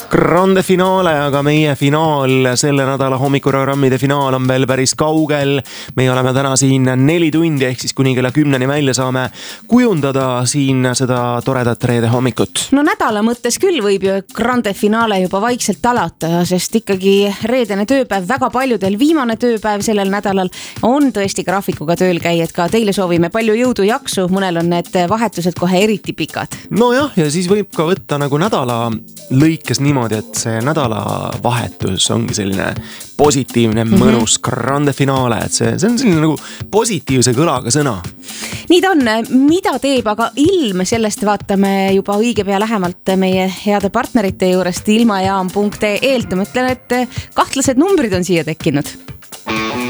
Grande finaale, aga meie finaal, selle nädala hommikuprogrammide finaal on veel päris kaugel. Meie oleme täna siin 4 tundi, ehk siis kuni kella 10 välja saame kujundada siin seda toredat reede hommikut. No nädala mõttes küll võib ju grande finaale juba vaikselt alata, sest ikkagi reedene tööpäev väga paljudel, viimane tööpäev sellel nädalal on tõesti graafikuga tööl käijad ka. Teile soovime palju jõudu, jaksu, mõnel on need vahetused kohe eriti pikad. No jah, ja siis võib ka võtta nagu nädala lõikes niimoodi, et see nädalavahetus ongi selline positiivne, mõnus grande finaale, et see on selline nagu positiivse kõlaga sõna. Nii ta on, mida teeb aga ilm, sellest vaatame juba õige pea lähemalt meie heade partnerite juurest ilmajaam.ee-lt. Ma ütlen, et kahtlased numbrid on siia tekkinud.